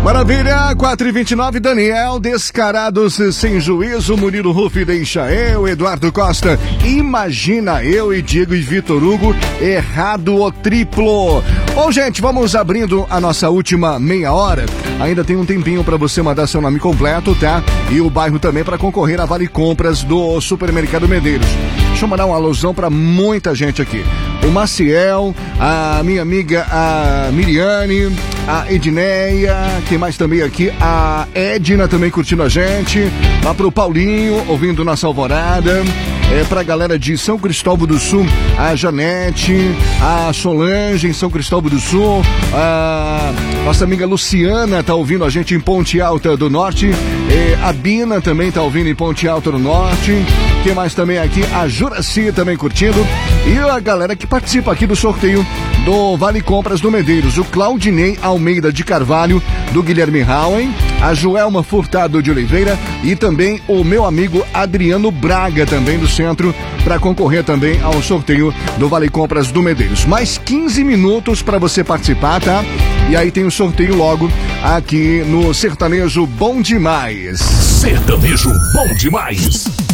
Maravilha, 4h29, Daniel, Descarados Sem Juízo, Murilo Ruff, Deixa Eu, Eduardo Costa, Imagina Eu e Diego e Vitor Hugo, Errado o Triplo. Bom, gente, vamos abrindo a nossa última meia hora. Ainda tem um tempinho para você mandar seu nome completo, tá? E o bairro também para concorrer a Vale Compras do Supermercado Medeiros. Deixa eu mandar uma alusão para muita gente aqui. O Maciel, a minha amiga a Miriane, a Edneia, quem mais também aqui? A Edna também curtindo a gente. Lá pro Paulinho, ouvindo nossa alvorada. Pra galera de São Cristóvão do Sul, a Janete, a Solange em São Cristóvão do Sul, a nossa amiga Luciana tá ouvindo a gente em Ponte Alta do Norte, a Bina também tá ouvindo em Ponte Alta do Norte. Quem mais também aqui? A Juraci também curtindo. E a galera que participa aqui do sorteio do Vale Compras do Medeiros, o Claudinei Almeida de Carvalho, do Guilherme Howen, a Joelma Furtado de Oliveira e também o meu amigo Adriano Braga, também do centro, para concorrer também ao sorteio do Vale Compras do Medeiros. Mais 15 minutos para você participar, tá? E aí tem o sorteio logo aqui no Sertanejo Bom Demais. Sertanejo Bom Demais.